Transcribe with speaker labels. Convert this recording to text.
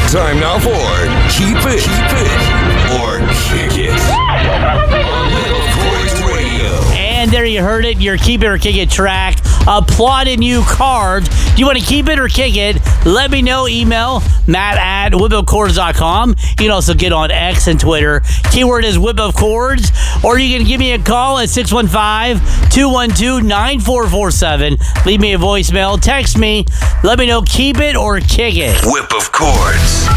Speaker 1: Time now for Keep It, or Kick It on Whip of Chords Radio.
Speaker 2: And there you heard it, your Keep It or Kick It track. Applauding you cards. Do you want to keep it or kick it? Let me know. Email matt@whipofchords.com. You can also get on X and Twitter. Keyword is Whip of Chords. Or you can give me a call at 615-212-9447. Leave me a voicemail. Text me. Let me know. Keep it or kick it.
Speaker 1: Whip of Chords.